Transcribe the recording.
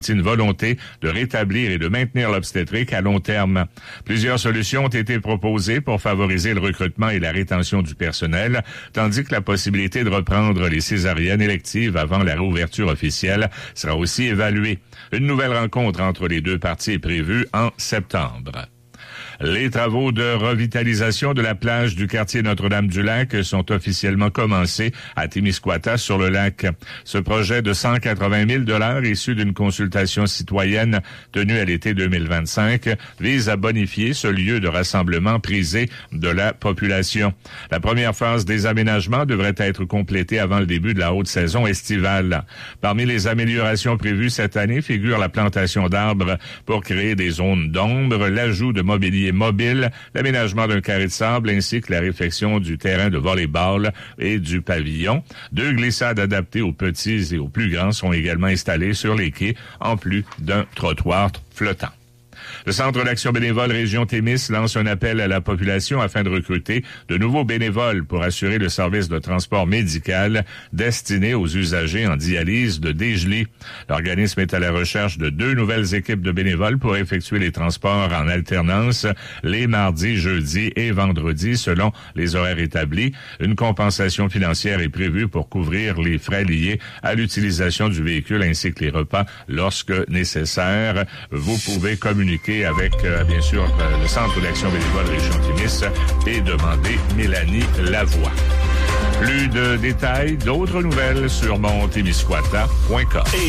une volonté de rétablir et de maintenir l'obstétrique à long terme. Plusieurs solutions ont été proposées pour favoriser le recrutement et la rétention du personnel, tandis que la possibilité de reprendre les césariennes électives avant la réouverture officielle sera aussi évaluée. Une nouvelle rencontre entre les deux parties est prévue en septembre. Les travaux de revitalisation de la plage du quartier Notre-Dame-du-Lac sont officiellement commencés à Témiscouata sur le lac. Ce projet de 180 000 $ issu d'une consultation citoyenne tenue à l'été 2025 vise à bonifier ce lieu de rassemblement prisé de la population. La première phase des aménagements devrait être complétée avant le début de la haute saison estivale. Parmi les améliorations prévues cette année figure la plantation d'arbres pour créer des zones d'ombre, l'ajout de mobilier mobile, l'aménagement d'un carré de sable ainsi que la réfection du terrain de volley-ball et du pavillon. 2 glissades adaptées aux petits et aux plus grands sont également installées sur les quais, en plus d'un trottoir flottant. Le Centre d'action bénévole Région Témis lance un appel à la population afin de recruter de nouveaux bénévoles pour assurer le service de transport médical destiné aux usagers en dialyse de Desjely. L'organisme est à la recherche de 2 nouvelles équipes de bénévoles pour effectuer les transports en alternance les mardis, jeudis et vendredis selon les horaires établis. Une compensation financière est prévue pour couvrir les frais liés à l'utilisation du véhicule ainsi que les repas lorsque nécessaire. Vous pouvez communiquer avec, bien sûr, le Centre d'action bénévole Région Témis et demander Mélanie Lavoie. Plus de détails, d'autres nouvelles sur montémiscouata.com.